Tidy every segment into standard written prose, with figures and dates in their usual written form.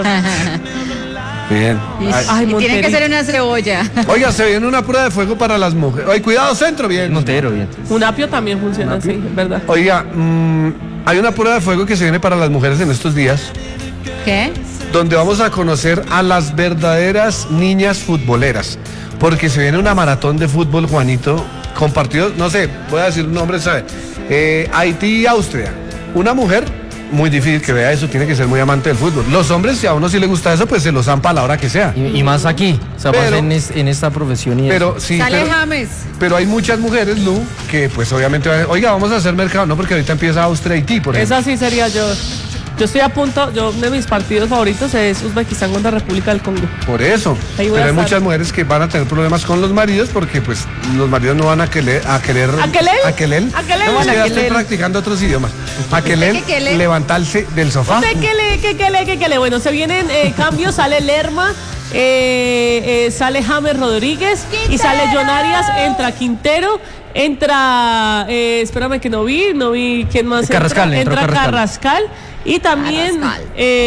Bien. Ay, Y tiene que ser una cebolla. Oiga, se viene una prueba de fuego para las mujeres. Ay, cuidado, centro, bien. Montero, bien. Un apio también funciona así, ¿verdad? Oiga, hay una prueba de fuego que se viene para las mujeres en estos días, ¿Qué? donde vamos a conocer a las verdaderas niñas futboleras. Porque se viene una maratón de fútbol, Juanito, con partidos, no sé, voy a decir un nombre, ¿sabe? Haití y Austria. Una mujer, muy difícil que vea eso, tiene que ser muy amante del fútbol. Los hombres, si a uno sí le gusta eso, pues se lo zampa a la hora que sea. Y más aquí, o sea, Pero- más en esta profesión y Pero sí, Sale James. pero hay muchas mujeres, Lu, que pues obviamente, oiga, vamos a hacer mercado, no, porque ahorita empieza Austria y Haití, por ejemplo. Esa sí sería yo. Yo estoy a punto, uno de mis partidos favoritos es Uzbekistán contra República del Congo. Por eso. Ahí voy Pero a hay estar. muchas mujeres que van a tener problemas con los maridos porque pues los maridos no van a querer ¿A querer? No, es que ya estoy practicando otros idiomas. A querer ¿Qué le? levantarse del sofá. ¿Usted qué le? Bueno, se vienen cambios, sale Lerma, sale James Rodríguez y sale John Arias, entra Quintero, entra, espérame que no vi, ¿quién más Carrascal, entró entra Carrascal. Carrascal y también, Carrascal.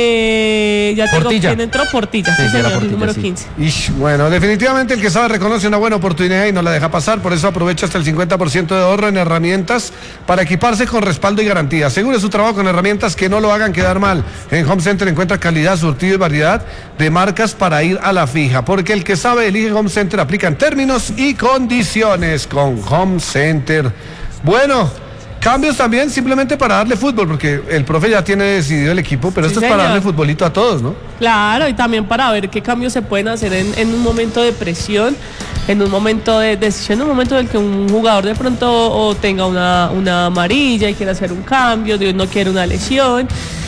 ya tengo Portilla. quién entró, Portilla, Sí, sí, sí, era señor, Portilla, número sí. 15. Ish, bueno, definitivamente el que sabe reconoce una buena oportunidad y no la deja pasar, por eso aprovecha hasta el 50% de ahorro en herramientas para equiparse con respaldo y garantía. Asegure su trabajo con herramientas que no lo hagan quedar mal. En Home Center encuentra calidad, surtido y variedad de marcas para ir a la fija, porque el que sabe elige Home Center, aplican términos y condiciones con Home Center. Bueno, cambios también simplemente para darle fútbol, porque el profe ya tiene decidido el equipo, pero Sí, esto es para señor. darle futbolito a todos, ¿no? Claro, y también para ver qué cambios se pueden hacer en un momento de presión, en un momento de decisión, en un momento en el que un jugador de pronto o tenga una amarilla y quiere hacer un cambio, Dios no quiere una lesión,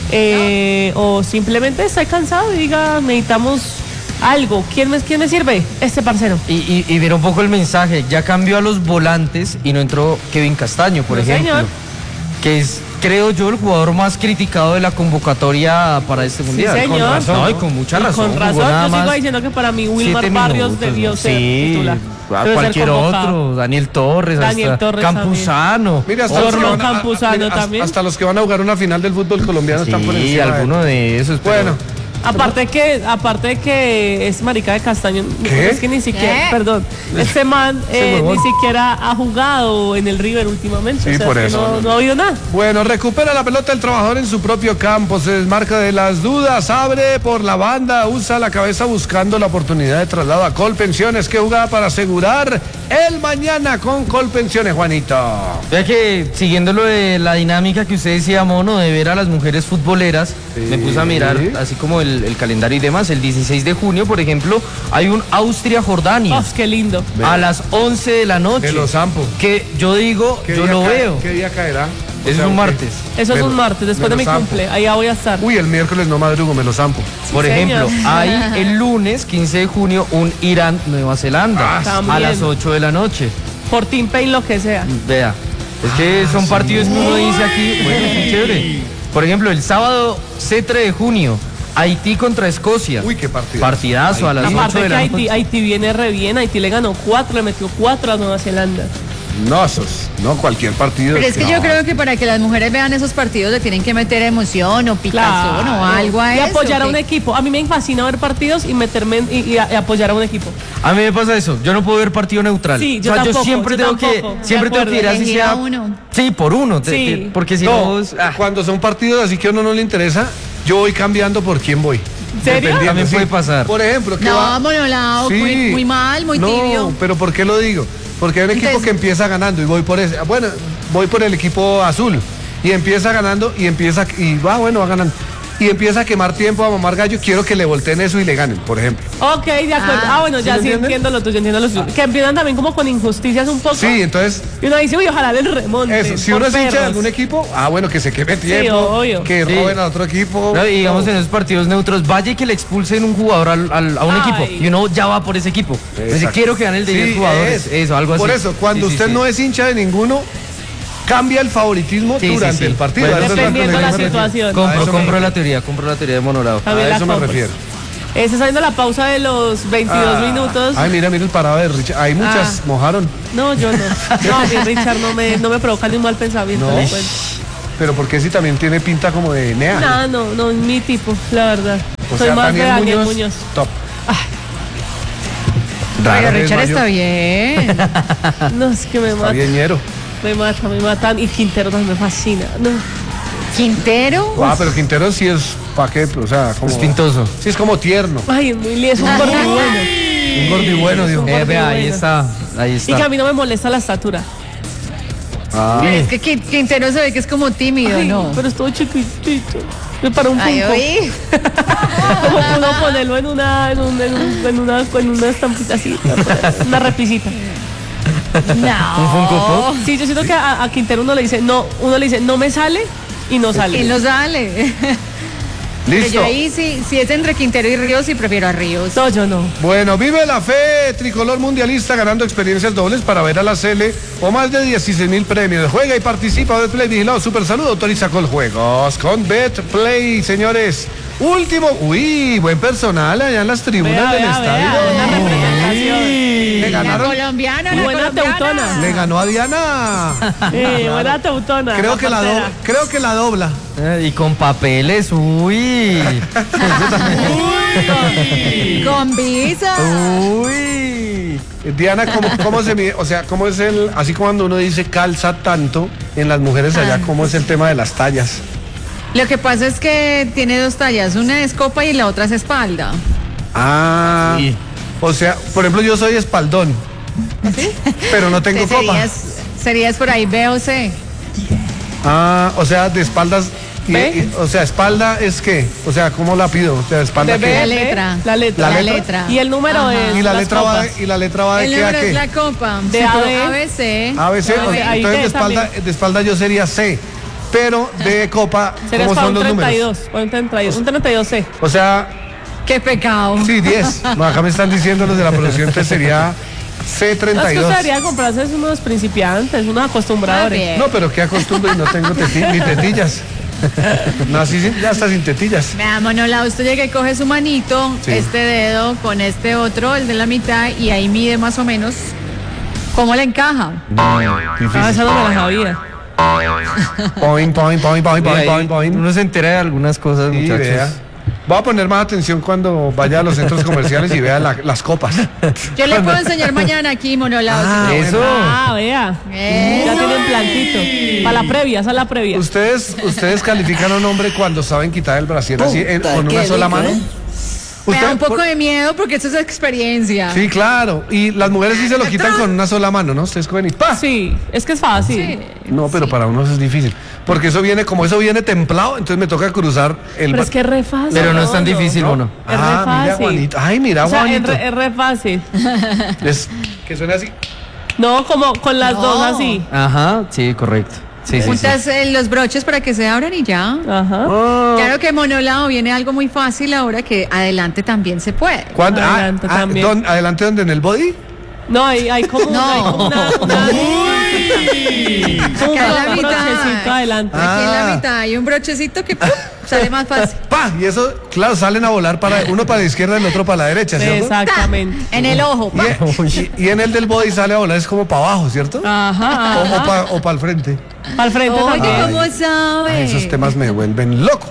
o simplemente está cansado y diga, necesitamos algo. ¿Quién me sirve? Este parcero. Y ver un poco el mensaje, ya cambió a los volantes y no entró Kevin Castaño, por No, ejemplo. señor. Que es, creo yo, el jugador más criticado de la convocatoria para este mundial. señor. Con razón, ¿no? y con mucha Y razón. con jugó razón, nada yo sigo más diciendo que para mí Wilmar 7 Barrios minutos, debió ¿no? ser Sí, titular. a Debe ser cualquier convocado. otro, Daniel Torres, Daniel hasta Torres Campuzano. Mira, hasta los, que Orlon van a- Campuzano mira, también. hasta los que van a jugar una final del fútbol colombiano están por Sí, encima de- alguno de esos. pero- Bueno, Aparte de que es marica de Castaño, ¿Qué? es que ni siquiera, ¿Qué? perdón, este man huevón. ni siquiera ha jugado en el River últimamente, Sí, o sea, por es que eso. no ha habido nada. bueno, recupera la pelota el trabajador en su propio campo, se desmarca de las dudas, abre por la banda, usa la cabeza buscando la oportunidad de traslado a Colpensiones. ¿Qué jugada para asegurar el mañana con Colpensiones, Juanito? Vea que siguiendo lo de la dinámica que usted decía, Mono, de ver a las mujeres futboleras, me puse a mirar así como el calendario y demás. El 16 de junio, por ejemplo, hay un Austria-Jordania Oh, qué lindo. a las 11 de la noche. Me lo zampo. Que yo digo, ¿Qué yo día lo cae- veo. ¿Qué día caerá? O Es sea, un ¿qué? martes. Eso es Me un lo- martes, después me de mi lo zampo. cumple, allá voy a estar. Uy, el miércoles no madrugo, me lo zampo. Por señor. ejemplo, hay el lunes 15 de junio un Irán-Nueva Zelanda también. a las 8 de la noche. Por Team Pay, lo que sea. Vea, es que son partidos que uno dice aquí, bueno, sí, chévere. Por ejemplo, el sábado C3 de junio, Haití contra Escocia. Uy, qué partido. Partidazo a las 8 Aparte de que la Haití, noche. Haití viene re bien, Haití le ganó 4, le metió 4 a Nueva Zelanda. No, no cualquier partido. Pero es que yo creo que para que las mujeres vean esos partidos le tienen que meter emoción o picazón o algo a y eso. apoyar a que- un equipo. A mí me fascina ver partidos y meterme y apoyar a un equipo. A mí me pasa eso, yo no puedo ver partido neutral. Sí, yo o sea, tampoco, yo siempre yo tengo tampoco, que siempre de tengo que ir así Elegir sea. a uno. Sí, por uno, Sí. porque si No, no, cuando son partidos así que a uno no le interesa, yo voy cambiando por quién voy. ¿En serio? Dependiendo, También puede pasar. Por ejemplo, ¿qué No, va? monolao, Sí. muy mal, muy No, tibio. pero ¿por qué lo digo? Porque hay un equipo Entonces- que empieza ganando y voy por ese. Bueno, voy por el equipo azul y empieza ganando y va ganando. Y empieza a quemar tiempo, a mamar gallo. Quiero que le volteen eso y le ganen, por ejemplo. Ok, de acuerdo. Bueno, ¿sí ya me sí entiende? entiendo lo tuyo, entiendo lo tuyo. Que empiezan también como con injusticias un poco. Sí, entonces, Y uno dice, uy, ojalá les remonte. eso. Si por uno es hincha de perros. algún equipo, bueno, que se queme tiempo. obvio. Que Sí. roben a otro equipo. no, y digamos en esos partidos neutros, vaya y que le expulsen un jugador a un Ay. equipo y uno ya va por ese equipo. Entonces Exacto. quiero que gane el de 10 Sí, jugadores, es. eso, algo así. Por eso, cuando Sí, sí, usted sí. no es hincha de ninguno, cambia el favoritismo Sí, sí, durante sí. el partido. Bueno, A eso es dependiendo lo que la me refiero. situación. A eso me Compro la teoría de Monolado. También A la eso me compro. refiero. Se está saliendo la pausa de los 22 minutos. Ay, mira el parado de Richard. Hay muchas, mojaron. No, yo no. No, a mí Richard no me provoca ni un mal pensamiento. No. le cuento. Pero porque si también tiene pinta como de nea. No, es mi tipo, la verdad. O Soy sea, más de Daniel Muñoz. Top. Pero Res Richard Mayo. está bien. No, es que me Está mata. bien ñero. Me matan. Y Quintero también me fascina. No. Quintero. Pero Quintero sí es, ¿para qué? O sea, como... Es pintoso. Sí, es como tierno. Ay, es muy lindo, es un gordo y bueno. Un gordo y bueno, Dios. Vea, ahí bueno. está. Ahí Y que a está. mí no me molesta la estatura. Es que Quintero se ve que es como tímido, Ay, ¿no? pero es todo chiquitito. Me para un Ay, punto. oí. Como pudo ponerlo en una estampita así, una repisita. No. ¿Un Funko Pop? Sí, yo siento que a Quintero uno le dice no me sale y no sale. Y no sale. Pero Listo. yo ahí si es entre Quintero y Ríos, sí prefiero a Ríos. No, yo no. Bueno, vive la fe tricolor mundialista ganando experiencias dobles para ver a la Sele o más de 16,000 premios. Juega y participa. Betplay vigilado. Super Salud autoriza con juegos. Con Betplay, señores. Último. Uy, buen personal allá en las tribunas del estadio. una representación. Le La ganaron. colombiana, la Buena colombiana. teutona. Le ganó a Diana. Buena teutona. Creo que la dobla. Y con papeles, uy. Con visa. Uy. Diana, ¿cómo se mide? O sea, ¿cómo es así como cuando uno dice calza tanto en las mujeres allá, cómo es el tema de las tallas? Lo que pasa es que tiene dos tallas, una es copa y la otra es espalda. Ah. Sí. O sea, por ejemplo, yo soy espaldón. Pero no tengo Entonces, copa. serías por ahí B o C. Ah, o sea, de espaldas. ¿Ve? O sea, espalda es qué? O sea, ¿cómo la pido? O sea, espalda De qué? B, La letra. La letra. La La letra. letra. Y el número Ajá. es Y la las letra va copas. de El qué a número es la qué. copa. De Sí, A, pero B. ABC. ABC, Ah, ahí entonces D de espalda yo sería C. Pero de copa, Serías ¿cómo para son un los números? 32. Para un 32. Un 32C. O sea, Qué pecado. sí, 10. No, acá me están diciendo los de la producción, entonces sería Es que usted C32. debería comprarse unos principiantes, unos acostumbradores. Bien. No, pero qué acostumbro y no tengo ni tetillas. No, así ya está sin tetillas. Vea, Monolao, usted llega y coge su manito, Sí. este dedo con este otro, el de la mitad, y ahí mide más o menos cómo le encaja. Ah, esa no me la sabía. Point. Uno se entera de algunas cosas, Sí, muchachos. vea. Voy a poner más atención cuando vaya a los centros comerciales y vea las copas. Yo le puedo enseñar mañana aquí, Monolao. Ah, si Eso. Ah, vea. Eso. Ya tienen plancito. Para la previa, esa es la previa. ¿Ustedes califican a un hombre cuando saben quitar el brasier así con una sola mano? Me da un poco por- de miedo porque eso es experiencia. Sí, claro. Y las mujeres sí se lo quitan con una sola mano, ¿no? Ustedes cogen y ¡pa! Sí, es que es fácil. Sí. No, pero para unos es difícil. Porque eso viene templado, entonces me toca cruzar el... Pero es que es re fácil. Pero no es tan difícil, ¿no? mono. Es re Mira, fácil. Juanito. Ay, mira, O sea, Juanito. es re fácil. Es que suena así. No, como con las No. dos así. Ajá, sí, correcto. Sí, sí, sí. Juntas los broches para que se abran y ya. Ajá. Claro que Monolao viene algo muy fácil ahora que adelante también se puede. ¿Cuándo? Adelante también. ¿Adelante donde? ¿En el body? No, hay como No. hay como una como Acá en la un mitad. brochecito adelante. Aquí en Ah. la mitad hay un brochecito que ¡pum! Sale más fácil. ¡Pa! Y eso, claro, salen a volar uno para la izquierda y el otro para la derecha, ¿cierto? Exactamente. En el ojo. ¡pa! Y en el del body sale a volar, es como para abajo, ¿cierto? Ajá. O para el frente. Al frente Oye, también. ¿cómo sabe? Ay, esos temas me vuelven loco.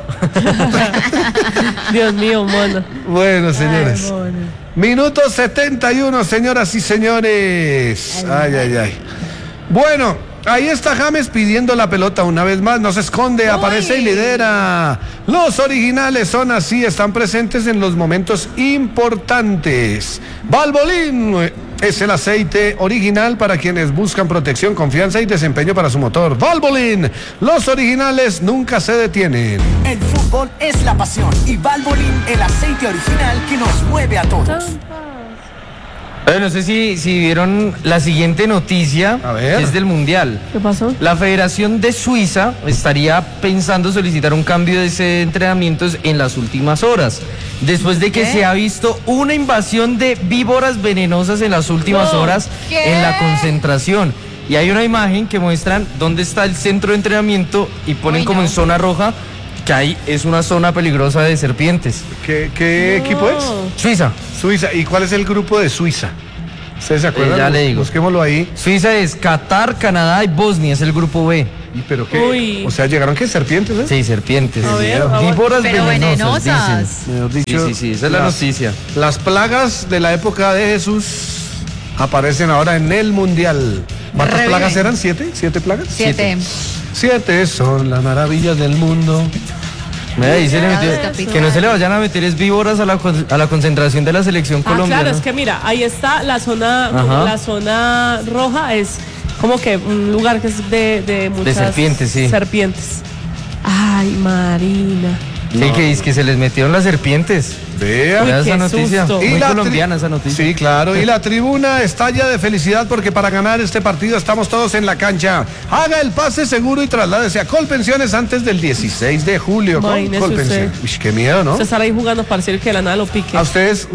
Dios mío, mono. Bueno, señores. Ay, mono. Minuto 71, señoras y señores. Ay. Bueno, ahí está James pidiendo la pelota una vez más. No se esconde, aparece y lidera. Los originales son así, están presentes en los momentos importantes. Valvoline es el aceite original para quienes buscan protección, confianza y desempeño para su motor. Valvoline, los originales nunca se detienen. El fútbol es la pasión y Valvoline, el aceite original que nos mueve a todos. No sé si vieron la siguiente noticia, A ver. que es del Mundial. ¿Qué pasó? La Federación de Suiza estaría pensando solicitar un cambio de ese entrenamientos en las últimas horas, después de que ¿Qué? se ha visto una invasión de víboras venenosas en las últimas horas ¿Qué? en la concentración. Y hay una imagen que muestran dónde está el centro de entrenamiento y ponen Uy, como no. en zona roja, que ahí es una zona peligrosa de serpientes. ¿Qué equipo es? Suiza. Suiza. ¿Y cuál es el grupo de Suiza? ¿Ustedes se acuerdan? ya le digo. Busquémoslo ahí. Suiza es Qatar, Canadá y Bosnia, es el grupo B. ¿Y pero qué? Uy. O sea, ¿llegaron qué? ¿Serpientes, eh? Sí, serpientes. A ver, Víboras Pero venenosas, venenosas. Mejor dicen. dicho, Sí, esa es la noticia. Las plagas de la época de Jesús aparecen ahora en el Mundial. ¿Cuántas Reviven. plagas eran? ¿7? ¿7 plagas? 7. 7 son las maravillas del mundo. Mira, ahí se le metió, Capítulo. que no se le vayan a meter es víboras a la concentración de la selección colombiana. Claro, es que mira, ahí está la zona, Ajá. la zona roja es como que un lugar que es de muchas serpientes, sí. serpientes. Ay, Marina. Sí, que es que se les metieron las serpientes. Vea. Uy, Vea esa qué noticia. susto. Muy la colombiana esa noticia. Sí, claro. Y la tribuna estalla de felicidad porque para ganar este partido estamos todos en la cancha. Haga el pase seguro y trasládese a Colpensiones antes del 16 de julio. Imagínese Colpensiones. usted. Uy, qué miedo, ¿no? Usted estará ahí jugando para decir que la nada lo pique. ¿A ustedes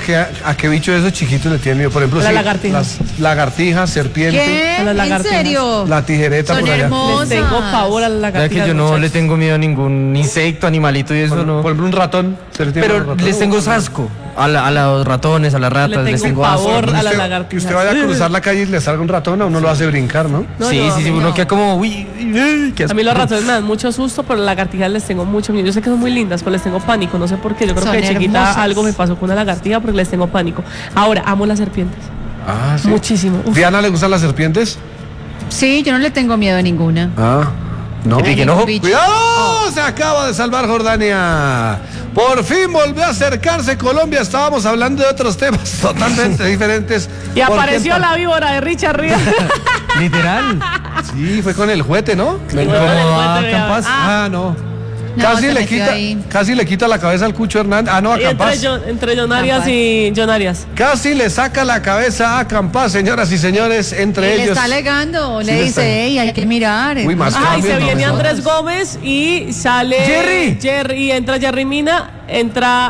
a qué bicho de esos chiquitos le tienen miedo? Por ejemplo, A las sí, lagartijas. las lagartijas, serpientes, ¿Qué? A las ¿En lagartijas. serio? la tijereta Son por allá. hermosas. Les tengo pavor a la Vea lagartija. que yo no le tengo miedo a ningún insecto, animalito y eso no. Por ejemplo, un ratón. ¿se le tiene miedo Pero al ratón? les tengo asco a los ratones, a las ratas, Le les tengo tengo asco. pavor a las Que lagartijas. usted vaya a cruzar la calle y le salga un ratón, a uno lo hace brincar, ¿no? No, sí, no, sí, sí, no. uno queda como, uy, qué A asco. mí los ratones me dan mucho susto, pero las lagartijas les tengo mucho miedo. Yo sé que son muy lindas, pero les tengo pánico. No sé por qué. Yo creo Son que de chiquita hermosas. algo me pasó con una lagartija porque les tengo pánico. Ahora, amo las serpientes. Ah, sí. Muchísimo. Uf. ¿Diana le gustan las serpientes? Sí, yo no le tengo miedo a ninguna. Ah, no. ¿Que piquen Ningún ojo? bicho. ¡Cuidado! Se acaba de salvar Jordania. Por fin volvió a acercarse Colombia. Estábamos hablando de otros temas totalmente diferentes. Y ¿Por qué apareció tal? la víbora de Richard Ríos. Literal. Sí, fue con el juguete, ¿no? bueno, Como el a juguete, Campas. Ah, no. No, Casi se le metió quita, ahí. casi le quita la cabeza al Cucho Hernández. Ah, no, a Y Campas. entre John Arias Campas. y John Arias. Casi le saca la cabeza a Campas, señoras y señores, entre Y le ellos. está alegando, Sí, le le dice, está- hey, hay que mirar. Uy, más Ay, cambios, se no, viene no. Andrés Gómez y sale Jerry. y entra Jerry Mina, entra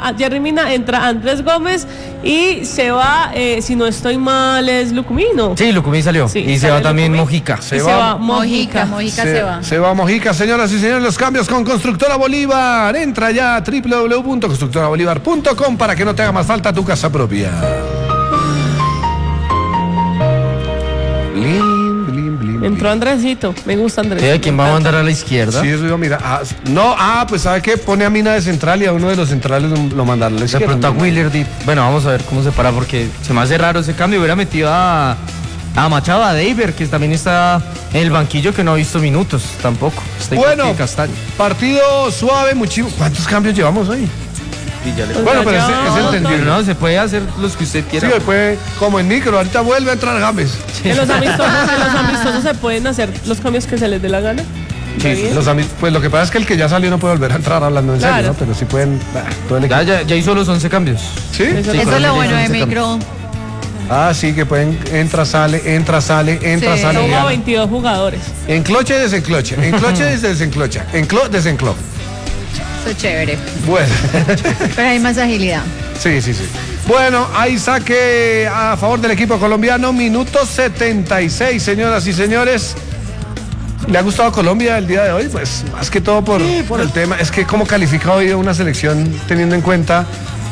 Andrés Gómez y se va, si no estoy mal, es Lucumino. Sí, Lucumí salió. Sí, y se sale va también Lucumí. Mojica. Y se va Mojica. Mojica se va. Se va Mojica, señoras y señores, los cambios con Constructora Bolívar. Entra ya a www.constructorabolívar.com para que no te haga más falta tu casa propia. Blin, blin, blin, Entró Andresito, me gusta Andrés. ¿A quién va a mandar a la izquierda? Sí, eso iba a mirar. Pues ¿sabe qué? Pone a Mina de central y a uno de los centrales lo mandará a la De izquierda. pronto a Willer. Bueno, vamos a ver cómo se para porque se me hace raro ese cambio. Hubiera metido a Machado, a Deiber, que también está en el banquillo, que no ha visto minutos tampoco. Está igual Bueno, que Castaño. partido suave, muchísimo. ¿Cuántos cambios llevamos hoy? Bueno, pero es Pero entendible. no, se puede hacer los que usted Sí, quiera. hoy puede, como en micro, ahorita vuelve a entrar James. En los amistosos se pueden hacer los cambios que se les dé la gana. ¿Está bien? Pues lo que pasa es que el que ya salió no puede volver a entrar hablando en serio, Claro. ¿no? Pero sí pueden. Todo el equipo. Ya hizo los 11 cambios. ¿Sí? Eso Eso con es lo eso bueno ya de se micro. Ah, sí, que pueden. Entra, sale, entra, sale. Sí. Somos Diana. 22 jugadores. Encloche, desencloche. Encloche, desenclocha. Enclo, desenclo. Eso es chévere. Bueno. Pero hay más agilidad. Sí. Bueno, hay saque a favor del equipo colombiano, minuto 76, señoras y señores. ¿Le ha gustado Colombia el día de hoy? Pues más que todo por el tema. Es que cómo califica hoy una selección teniendo en cuenta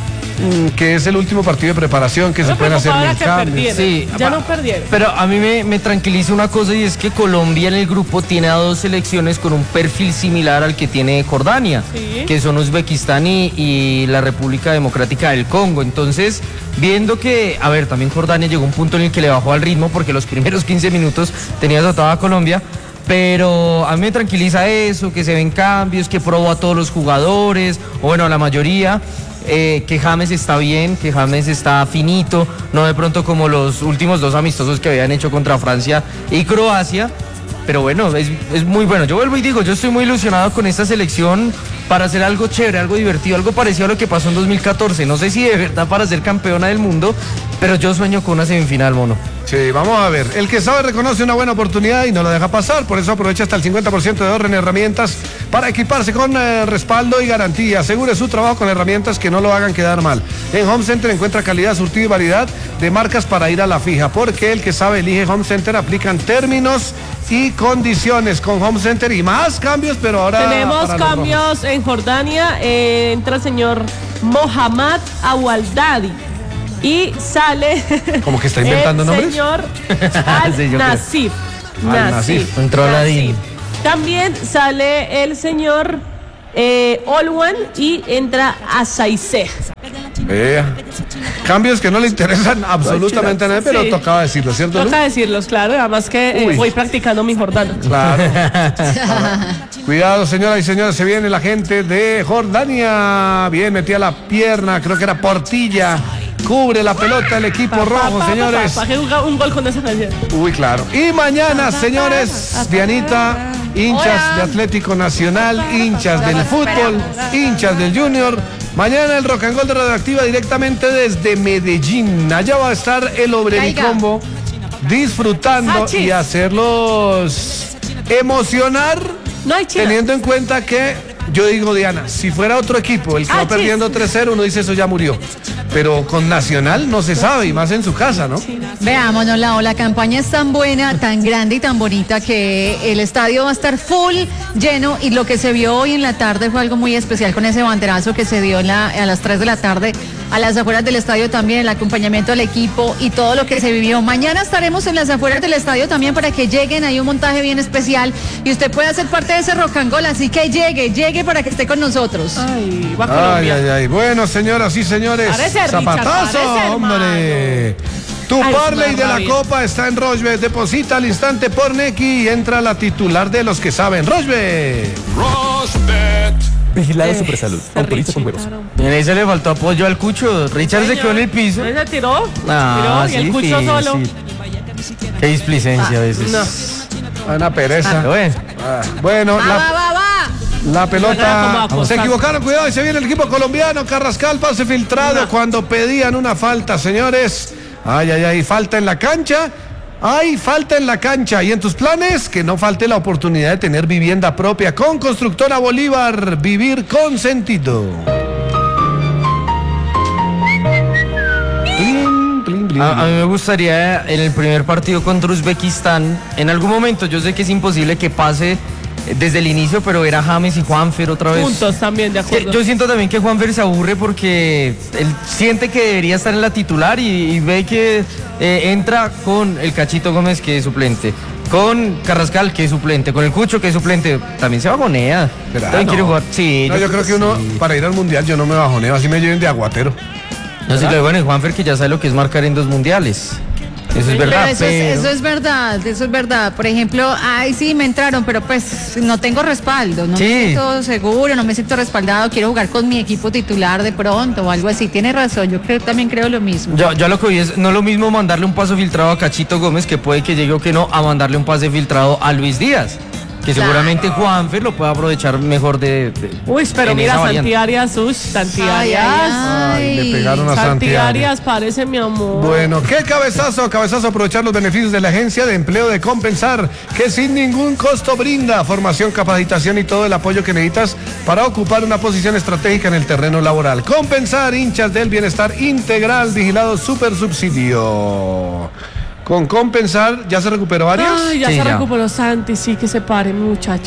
que es el último partido de preparación, que se Me pueden hacer preocupaba mil que cambios. perdieran. Sí, Ya no perdieron. Pero a mí me tranquiliza una cosa y es que Colombia en el grupo tiene a dos selecciones con un perfil similar al que tiene Jordania, Sí. que son Uzbekistán y la República Democrática del Congo. Entonces, viendo que, a ver, también Jordania llegó a un punto en el que le bajó al ritmo porque los primeros 15 minutos tenía azotada a Colombia. Pero a mí me tranquiliza eso, que se ven cambios, que probó a todos los jugadores, o bueno, a la mayoría. Que James está bien, que James está finito, no de pronto como los últimos dos amistosos que habían hecho contra Francia y Croacia, pero bueno, es muy bueno. Yo vuelvo y digo, yo estoy muy ilusionado con esta selección para hacer algo chévere, algo divertido, algo parecido a lo que pasó en 2014. No sé si de verdad para ser campeona del mundo, pero yo sueño con una semifinal, mono. Sí, vamos a ver. El que sabe reconoce una buena oportunidad y no la deja pasar. Por eso aprovecha hasta el 50% de ahorro en herramientas para equiparse con respaldo y garantía. Asegure su trabajo con herramientas que no lo hagan quedar mal. En Home Center encuentra calidad, surtido y variedad de marcas para ir a la fija. Porque el que sabe elige Home Center. Aplican términos y condiciones con Home Center y más cambios, pero ahora Tenemos para los cambios en Jordania. Entra el señor Mohammad Awaldadi. Y sale Como que está inventando el nombres. señor Sí, yo creo. Al-Nasif. Al-Nasif. Entró Aladín. También sale el señor Olwan y entra a Saizé. Vea. Cambios que no le interesan absolutamente a nadie, pero Sí. tocaba decirlo, ¿cierto, Lu? Toca decirlos, claro, además que Uy. voy practicando mi Jordana. Claro. Cuidado, señoras y señores, se viene la gente de Jordania. Bien, metía la pierna, creo que era Portilla. Cubre la pelota el equipo rojo, señores. Para un gol con esa canción. Uy, claro. Y mañana, señores, Dianita, hinchas Hola. de Atlético Nacional, hinchas del fútbol, hinchas del Junior. Mañana el Rock and Gold de Radioactiva directamente desde Medellín. Allá va a estar el Obrericombo disfrutando Sachis. y hacerlos emocionar, No hay chino. teniendo en cuenta que, yo digo, Diana, si fuera otro equipo el que va Sachis. perdiendo 3-0, uno dice eso ya murió. Pero con Nacional no se sabe, y más en su casa, ¿no? Veámonos, la campaña es tan buena, tan grande y tan bonita que el estadio va a estar full lleno y lo que se vio hoy en la tarde fue algo muy especial con ese banderazo que se dio a las 3 de la tarde a las afueras del estadio también, el acompañamiento al equipo y todo lo que se vivió. Mañana estaremos en las afueras del estadio también para que lleguen, hay un montaje bien especial y usted puede ser parte de ese rock and roll, así que llegue para que esté con nosotros. Ay, va Ay, Colombia. ay, ay. Bueno, señoras y señores. Parece, Richard, Zapatazo, parece, hombre. Tu Ay, Parley es de una la rabia. Copa está en Rochbet. Deposita al instante por Neki y entra la titular de los que saben. Rochbet. Vigilado Supersalud. Autoriza con huevos. En ese le faltó apoyo al Cucho. Richard se quedó en el piso. ¿No se tiró? Ah, Tiró y el sí, Cucho sí, solo. sí. Qué displicencia a veces. No. Una pereza. Pero bueno. Bueno, Va. la pelota. Como acostar. Se equivocaron, cuidado. Y se viene el equipo colombiano. Carrascal, pase filtrado No. cuando pedían una falta, señores. Ay, ay, ay. Falta en la cancha. Hay falta en la cancha y en tus planes que no falte la oportunidad de tener vivienda propia con Constructora Bolívar, vivir con sentido. Blin, blin, blin. A mí me gustaría en el primer partido contra Uzbekistán, en algún momento, yo sé que es imposible que pase desde el inicio, pero era James y Juanfer otra vez. Juntos también, de Que acuerdo. yo siento también que Juanfer se aburre porque él siente que debería estar en la titular y ve que entra con el Cachito Gómez, que es suplente, con Carrascal, que es suplente, con el Cucho, que es suplente. También se bajonea. ¿Verdad? También quiere No. jugar. Sí, No, yo creo que uno, sí. para ir al mundial, yo no me bajoneo, así me lleven de aguatero. No, sí, lo bueno es Juanfer, que ya sabe lo que es marcar en 2 mundiales. Eso es verdad. Pero eso es verdad. Por ejemplo, ay, sí, me entraron, pero pues no tengo respaldo, no Sí. me siento seguro, no me siento respaldado, quiero jugar con mi equipo titular de pronto o algo así. Tiene razón, también creo lo mismo. Yo lo que vi es no lo mismo mandarle un pase filtrado a Cachito Gómez, que puede que llegue o que no, a mandarle un pase filtrado a Luis Díaz, que Claro. seguramente Juanfer lo puede aprovechar mejor Uy, pero en mira, esa variante. Santi Arias, Santi Ay, Arias. Ay, le pegaron a Santi Santi Arias. Arias parece mi amor. Bueno, qué cabezazo aprovechar los beneficios de la Agencia de Empleo de Compensar, que sin ningún costo brinda formación, capacitación y todo el apoyo que necesitas para ocupar una posición estratégica en el terreno laboral. Compensar, hinchas del bienestar integral, vigilado super subsidio. Con Compensar, ¿ya se recuperó Arias? Ay, ya Sí, se ya. recuperó Santi, sí, que se pare, mi muchacho.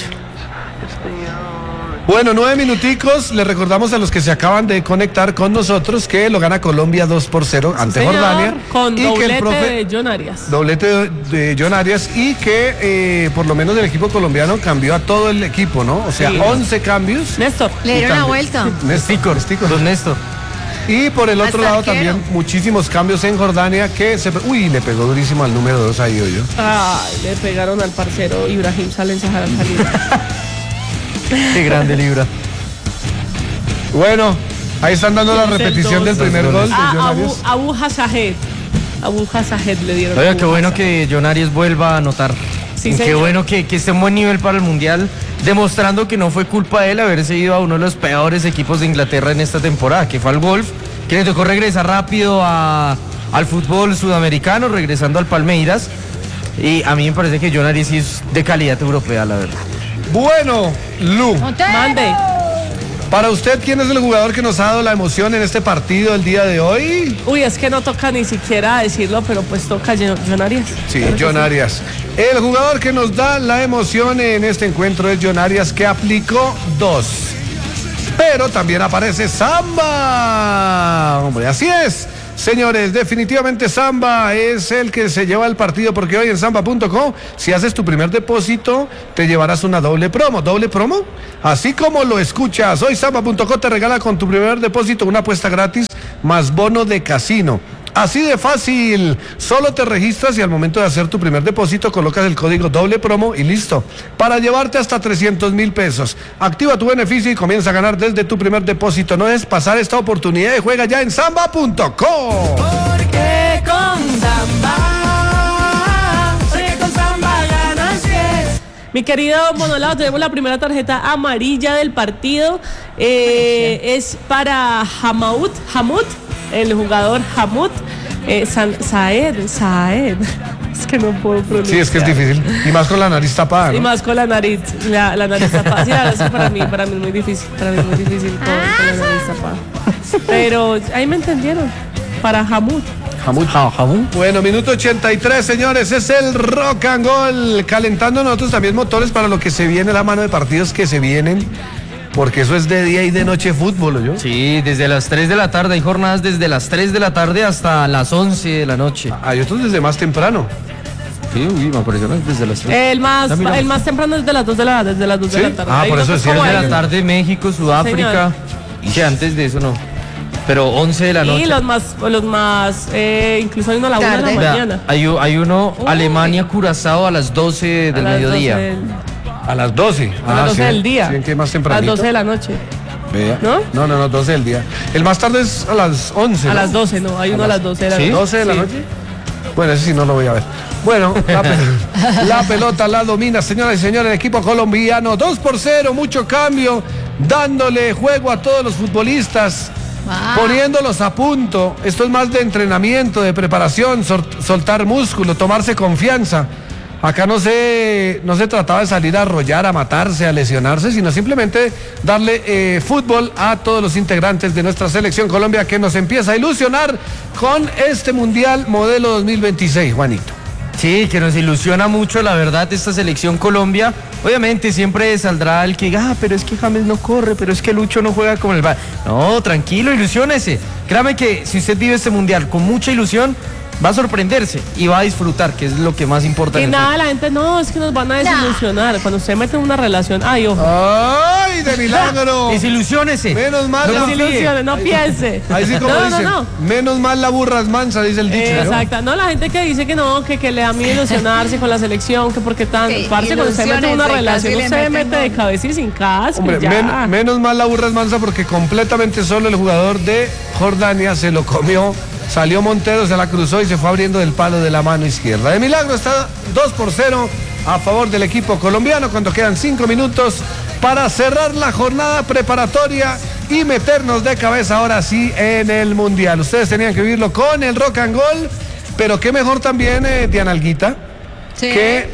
Bueno, 9 minuticos. Le recordamos a los que se acaban de conectar con nosotros que lo gana Colombia 2-0 ante Señor, Jordania. con y que el doblete de John Arias. Doblete de John Arias y que por lo menos el equipo colombiano cambió a todo el equipo, ¿no? O sea, Sí. 11 cambios. Néstor. Le dieron la también- vuelta. Néstor, Don Néstor. Y por el otro Hasta lado arquero. también muchísimos cambios en Jordania que se... Uy, le pegó durísimo al número 2 ahí, yo. Ay, le pegaron al parcero Ibrahim Salencia a la salida. Qué grande Libra. Bueno, ahí están dando la Es el repetición del dos. primer gol de John Ah, Arias. Abu Hasahed. Abu Hasahed le dieron. Oiga, Abu qué bueno Hasahed. que John Arias vuelva a anotar. Sí, Y qué señor. bueno que esté en buen nivel para el Mundial, demostrando que no fue culpa de él haberse ido a uno de los peores equipos de Inglaterra en esta temporada, que fue al Wolf, que le tocó regresar rápido al fútbol sudamericano, regresando al Palmeiras. Y a mí me parece que John Arias sí es de calidad europea, la verdad. Bueno, Lu, Mande. para usted, ¿quién es el jugador que nos ha dado la emoción en este partido el día de hoy? Uy, es que no toca ni siquiera decirlo, pero pues toca John Arias. Sí, Claro que John sí. Arias. El jugador que nos da la emoción en este encuentro es John Arias, que aplicó 2. Pero también aparece Samba. Hombre, así es. Señores, definitivamente Samba es el que se lleva el partido, porque hoy en Samba.com, si haces tu primer depósito, te llevarás una doble promo. ¿Doble promo? Así como lo escuchas. Hoy Samba.com te regala con tu primer depósito una apuesta gratis más bono de casino. Así de fácil, solo te registras y al momento de hacer tu primer depósito colocas el código doble promo y listo, para llevarte hasta 300,000 pesos. Activa tu beneficio y comienza a ganar desde tu primer depósito. No dejes pasar esta oportunidad y juega ya en Samba.com. Porque con Samba ganas 10. Mi querido Monolao, tenemos la primera tarjeta amarilla del partido. Es para Hammoud, el jugador Hammoud Saed. Es que no puedo pronunciar. Sí, es que es difícil. Y más con la nariz tapada, ¿no? Y más con la nariz, la nariz tapada. Sí, la verdad es que para mí es muy difícil. Para mí es muy difícil con la nariz tapada. Pero ahí me entendieron. Para Hammoud. Bueno, minuto 83, señores, es el Rock and Roll, calentando nosotros también motores para lo que se viene, la mano de partidos que se vienen, porque eso es de día y de noche fútbol, ¿yo? Sí, desde las 3 de la tarde, hay jornadas desde las 3 de la tarde hasta las 11 de la noche. Hay otros desde más temprano. Sí, me apareció desde las 3. El más temprano es de las 2 de la tarde. Ah, por eso decía de la tarde México, Sudáfrica. Y que antes de eso no. Pero 11 de la noche. Y los más incluso hay uno a la 1 de la mañana. Hay uno, Alemania, Curazao a las 12 del mediodía. A las 12. A las 12 del día. ¿Sí? ¿Qué más tempranito? A las 12 de la noche. Vea. ¿No? No, 12 del día. El más tarde es a las 11. A las 12, no, hay uno a las 12 de la noche. ¿Sí? 12 de la noche. Bueno, ese sí no lo voy a ver. Bueno, la pelota la domina, señoras y señores, el equipo colombiano. 2-0, mucho cambio, dándole juego a todos los futbolistas. Poniéndolos a punto. Esto es más de entrenamiento, de preparación, soltar músculo, tomarse confianza. Acá no se trataba de salir a arrollar, a matarse, a lesionarse, sino simplemente darle fútbol a todos los integrantes de nuestra selección Colombia, que nos empieza a ilusionar con este Mundial modelo 2026, Juanito. Sí, que nos ilusiona mucho, la verdad, esta selección Colombia. Obviamente siempre saldrá el que diga, pero es que James no corre, pero es que Lucho no juega como el... No, tranquilo, ilusiónese. Créame que si usted vive este Mundial con mucha ilusión, va a sorprenderse y va a disfrutar, que es lo que más importa. Y nada, la gente, no, es que nos van a desilusionar. Cuando usted mete en una relación, ¡ay, ojo! ¡Ay, de milagro! Desilusiónese. Menos mal. No desilusione, no piense. Ahí sí como dicen, menos mal la burra es mansa, dice el dicho. Exacto. No, la gente que dice que no, que le da miedo ilusionarse con la selección, que porque tan... Parce, cuando usted mete en una relación, usted se mete de cabeza y sin casco. Hombre, menos mal la burra es mansa, porque completamente solo el jugador de Jordania se lo comió. Salió Montero, se la cruzó y se fue abriendo del palo de la mano izquierda. De milagro está 2-0 a favor del equipo colombiano cuando quedan 5 minutos para cerrar la jornada preparatoria y meternos de cabeza ahora sí en el Mundial. Ustedes tenían que vivirlo con el Rock and Roll, pero qué mejor también, Diana Alguita, que,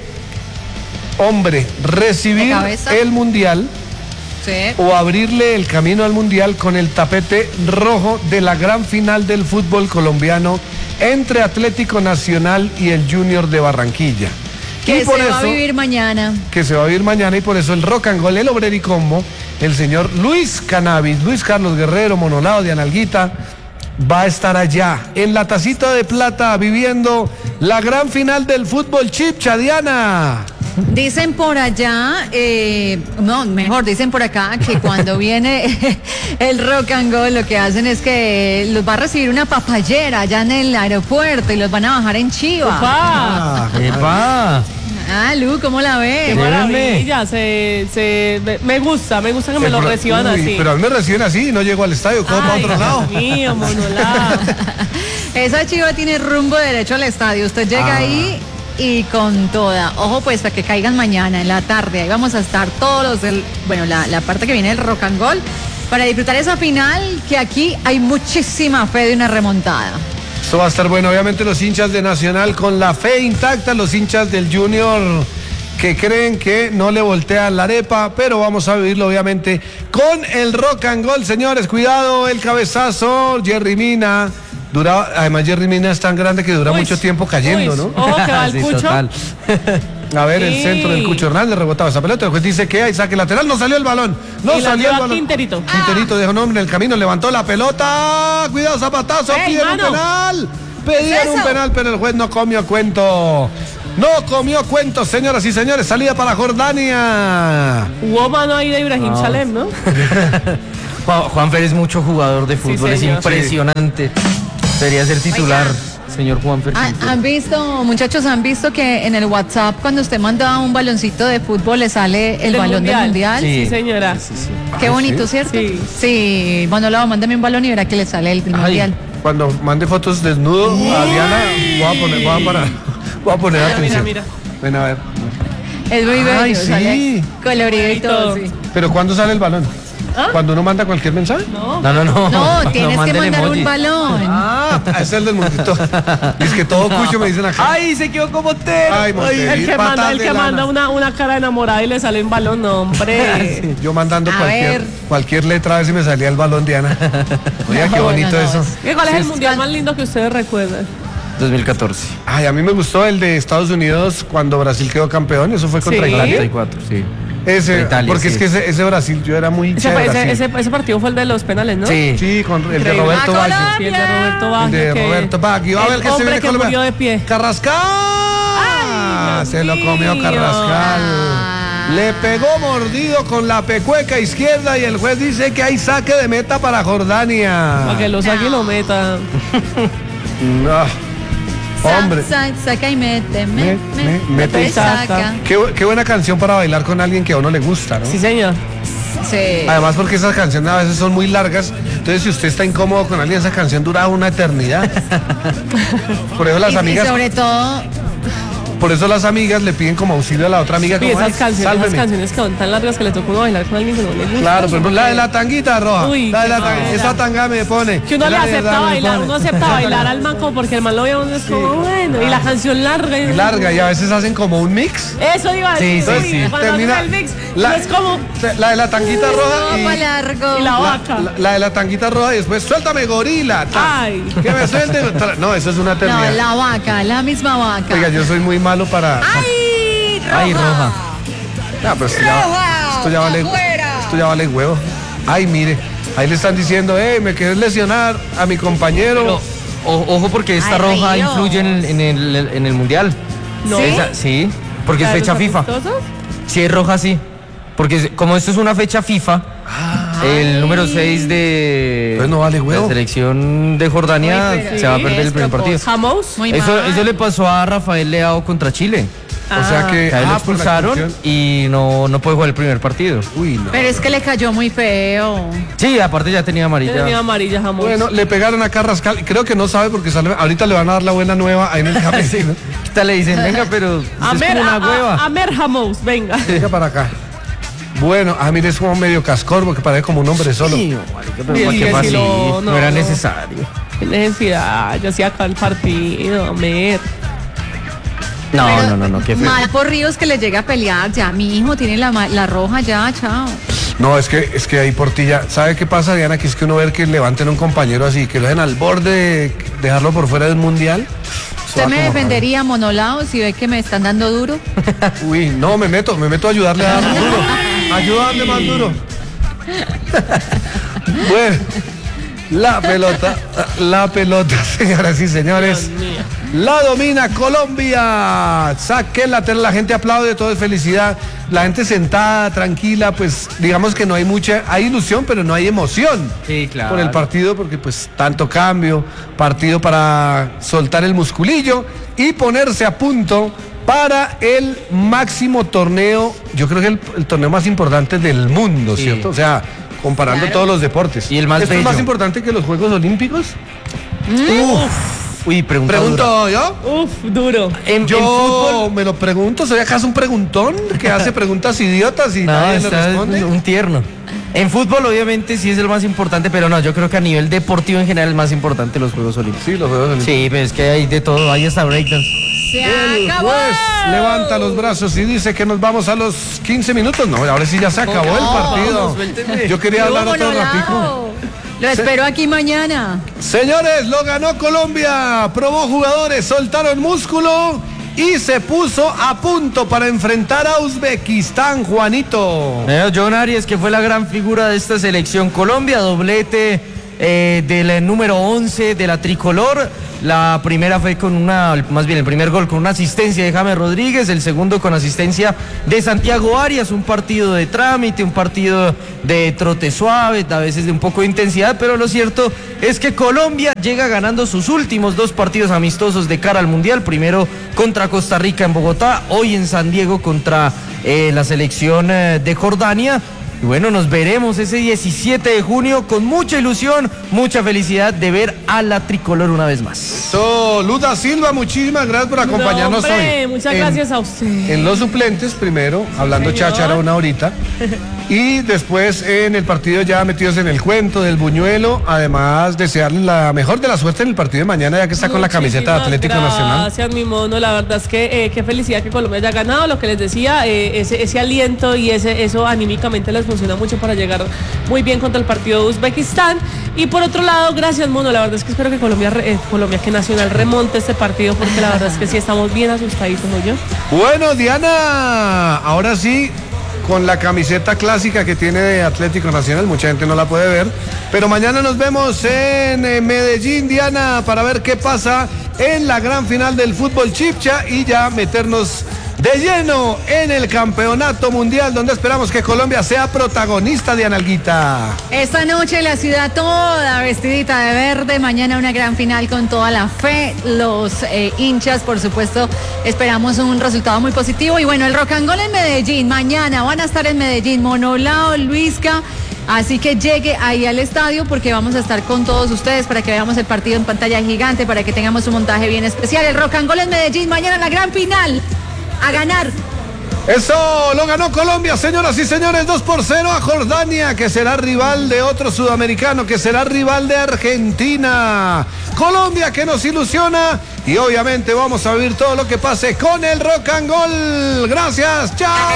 hombre, recibir el Mundial. Sí. O abrirle el camino al Mundial con el tapete rojo de la gran final del fútbol colombiano entre Atlético Nacional y el Junior de Barranquilla. Que se va a vivir mañana. Que se va a vivir mañana, y por eso el Rock and Roll, el Obrericombo, el señor Luis Cannabis, Luis Carlos Guerrero, Monolao, Diana Alguita, va a estar allá en la tacita de plata viviendo la gran final del fútbol chipcha, Diana. Dicen por allá, dicen por acá que cuando viene el Rock and Roll lo que hacen es que los va a recibir una papayera allá en el aeropuerto y los van a bajar en Chiva. ¡Epa! Lu, ¿cómo la ves? Qué maravilla, me gusta que me lo reciban así. Pero a mí me reciben así y no llego al estadio, ¿cómo para otro lado? Mío, Monolao. Esa Chiva tiene rumbo derecho al estadio, usted llega ahí y con toda. Ojo pues para que caigan mañana en la tarde, ahí vamos a estar todos la parte que viene del Rock and Roll para disfrutar esa final, que aquí hay muchísima fe de una remontada. Esto va a estar bueno, obviamente los hinchas de Nacional con la fe intacta, los hinchas del Junior que creen que no le voltean la arepa, pero vamos a vivirlo obviamente con el Rock and Roll, señores. Cuidado, el cabezazo, Jerry Mina. Además Jerry Mina es tan grande que dura mucho tiempo cayendo, ¿no? Ojo que va el Cucho. A ver, el Sí. centro del Cucho Hernández rebotaba esa pelota. El juez dice que hay saque lateral. No salió el balón. No Y la salió el lleva balón. Quinterito. Quinterito dejó un hombre en el camino, levantó la pelota. Cuidado, zapatazo. ¡Ey, Pidieron un mano! penal. Pedían un penal, pero el juez no comió cuento. No comió cuento, señoras y señores. Salida para Jordania. Hubo mano ahí de Ibrahim Salem, ¿no? Juanfer es mucho jugador de fútbol, es señor. impresionante. Debería ser titular, señor Juanfer. ¿Han visto, muchachos, han visto que en el WhatsApp cuando usted manda un baloncito de fútbol le sale el Del balón del mundial? Sí, señora. Qué bonito, ¿cierto? Sí. Sí, Manolo, mándame un balón y verá que le sale el del mundial. Cuando mande fotos desnudo a Diana, voy a poner atención. Mira. Ven a ver. Es muy bello, Ay, sí. sale colorido y todo, sí. Pero ¿cuándo sale el balón? ¿Ah? ¿Cuando uno manda cualquier mensaje? No. No, tienes que mande el mandar emoji. un balón. Ah, es el del mundito. Es que todo cucho me dicen acá. ¡Ay, se quedó como Tero! Ay, Montevideo, El que patas manda, de lana. una cara enamorada y le sale un balón, no, hombre. Yo mandando A ver. cualquier letra a ver si me salía el balón, Diana. Oiga, qué No, bonito no, no. eso. ¿Cuál es el mundial más lindo que ustedes recuerdan? 2014. Ay, a mí me gustó el de Estados Unidos cuando Brasil quedó campeón. Eso fue contra Sí. Italia. 34, sí. Ese, Italia, porque sí. es que ese Brasil, yo era muy hincha de Brasil. Ese partido fue el de los penales, ¿no? Sí. Sí, con el de Increíble. Roberto ¡A Baggio. Sí, el de Roberto El Baggio. de que- Roberto Baggio. A ver el que se hombre viene que Colombia. murió de pie. Carrascal. Ay, Dios Se lo comió mío. Carrascal. Ah. Le pegó mordido con la pecueca izquierda y el juez dice que hay saque de meta para Jordania. Para que lo saque y lo meta. No. Hombre. Saca y mete, Mete y saca. Qué buena canción para bailar con alguien que a uno le gusta, ¿no? Sí, señor. Sí. Además porque esas canciones a veces son muy largas, entonces si usted está incómodo con alguien, esa canción dura una eternidad. Por eso las Y amigas, sobre todo, por eso las amigas le piden como auxilio a la otra amiga. Y Como, esas "Ay, canciones sálveme". que son tan largas que le toca uno bailar con alguien que no le gusta. Claro, por ejemplo, la de la tanguita roja. Uy, la de la qué tanga, mala. esa tanga me pone. Que uno le la de acepta verdad me bailar, pone. uno acepta bailar al man como porque el man lo ve a uno es como bueno. Y la canción larga. Y larga, y a veces hacen como un mix. Eso iba a decir. Sí, sí, sí. Cuando Termina- haces el mix, la- no es como. La de la tanguita roja no, pa' largo. Y la vaca. la de la tanguita roja y después suéltame gorila. Ay. Que me suelte. No, eso es una No, eternidad. la vaca, la misma vaca. Oiga, yo soy muy malo para. ¡Ay, roja! Ay, roja. No, pero esto ya vale. Esto ya vale huevo. Ay, mire. Ahí le están diciendo, me querés lesionar a mi compañero. Pero, ojo porque esta Ay, roja Río. influye en el mundial. No. Sí, porque es ¿La de fecha los FIFA. amistosos? Si es roja, sí. Porque como esto es una fecha FIFA, el número 6 de Pues no vale huevo. la selección de Jordania Uy, pero se va a sí, perder el primer partido. Jamos. Muy Eso, mal. eso le pasó a Rafael Leao contra Chile. O sea que. Que a él lo por la expulsaron expulsión. y no puede jugar el primer partido. Uy, no. Pero es que le cayó muy feo. Sí, aparte ya tenía amarilla. Tenía amarilla Jamos. Bueno, le pegaron a Carrascal. Creo que no sabe porque ahorita le van a dar la buena nueva ahí en el camerino. Ahorita le dicen, venga, pero usted es Amer, como una hueva. Amer Jamos, venga. Venga para acá. Bueno, mire, es como medio cascor porque parece como un hombre solo. Sí, marica, pero Bien, ¿para qué que fue si así? lo- No no, era no. necesario. Qué necesidad, ya se acaba el partido, Amer. No, Pero no, qué feo. Mal por Ríos que le llegue a pelear. Ya, mi hijo tiene la roja ya, chao. No, es que ahí Portilla, ¿sabe qué pasa, Diana? Que es que uno ver que levanten a un compañero así, que lo dejen al borde de dejarlo por fuera del mundial. eso ¿Usted va me como defendería monolao si ve que me están dando duro? raro. Uy, no, me meto a ayudarle a dar duro. Ayuda a darle más duro. Bueno, la pelota, señoras y señores. Dios mío. La domina Colombia. Saque lateral, la gente aplaude, todo es felicidad. La gente sentada, tranquila, pues digamos que no hay hay ilusión, pero no hay emoción. Sí, claro. Por el partido, porque pues tanto cambio, partido para soltar el musculillo y ponerse a punto para el máximo torneo, yo creo que el torneo más importante del mundo, Sí. ¿cierto? O sea, comparando Claro. todos los deportes. Y el más ¿Esto es bello. más importante que los Juegos Olímpicos? Uy, pregunta dura. Pregunto yo. Uf, duro. En Yo fútbol, me lo pregunto, ¿soy acaso un preguntón que hace preguntas idiotas y no, nadie le está responde? un tierno. En fútbol, obviamente, sí es el más importante, pero no, yo creo que a nivel deportivo en general es más importante los Juegos Olímpicos. Sí, los Juegos Olímpicos. Sí, pero es que hay de todo, hay hasta breakdance. ¡Se El acabó! juez levanta los brazos y dice que nos vamos a los 15 minutos. No, ahora sí ya se acabó el partido. vamos, suélteme. Yo quería hablar Yo, otro monolao. ratico. Lo espero aquí mañana. Señores, lo ganó Colombia. Probó jugadores, soltaron músculo y se puso a punto para enfrentar a Uzbekistán, Juanito. John Arias, que fue la gran figura de esta selección Colombia, doblete del número 11 de la tricolor. La primera fue el primer gol con una asistencia de James Rodríguez, el segundo con asistencia de Santiago Arias, un partido de trámite, un partido de trote suave, a veces de un poco de intensidad, pero lo cierto es que Colombia llega ganando sus últimos 2 partidos amistosos de cara al Mundial, primero contra Costa Rica en Bogotá, hoy en San Diego contra la selección de Jordania. Y bueno, nos veremos ese 17 de junio con mucha ilusión, mucha felicidad de ver a la tricolor una vez más. Luda Silva, muchísimas gracias por acompañarnos hoy. Muchas gracias a usted. En los suplentes, primero, hablando cháchara una horita. Y después en el partido ya metidos en el cuento del buñuelo. Además, desearle la mejor de la suerte en el partido de mañana, ya que está con la camiseta de Atlético Nacional. Gracias, mi mono. La verdad es que qué felicidad que Colombia haya ganado. Lo que les decía, ese aliento y eso anímicamente les funciona mucho para llegar muy bien contra el partido de Uzbekistán. Y por otro lado, gracias, mono. La verdad es que espero que Colombia que Nacional remonte este partido, porque la verdad es que sí estamos bien asustaditos, ¿no yo? Bueno, Diana, ahora sí, con la camiseta clásica que tiene de Atlético Nacional, mucha gente no la puede ver, pero mañana nos vemos en Medellín, Diana, para ver qué pasa en la gran final del fútbol chipcha y ya meternos de lleno en el campeonato mundial, donde esperamos que Colombia sea protagonista, Diana Alguita. Esta noche la ciudad toda vestidita de verde, mañana una gran final con toda la fe, los hinchas, por supuesto, esperamos un resultado muy positivo. Y bueno, el Rock and Roll en Medellín, mañana van a estar en Medellín, Monolao, Luisca. Así que llegue ahí al estadio, porque vamos a estar con todos ustedes para que veamos el partido en pantalla gigante, para que tengamos un montaje bien especial. El Rock and Roll en Medellín, mañana la gran final. A ganar. Eso lo ganó Colombia, señoras y señores, 2-0 a Jordania, que será rival de otro sudamericano, que será rival de Argentina. Colombia, que nos ilusiona, y obviamente vamos a vivir todo lo que pase con el Rock and Roll. Gracias, chao.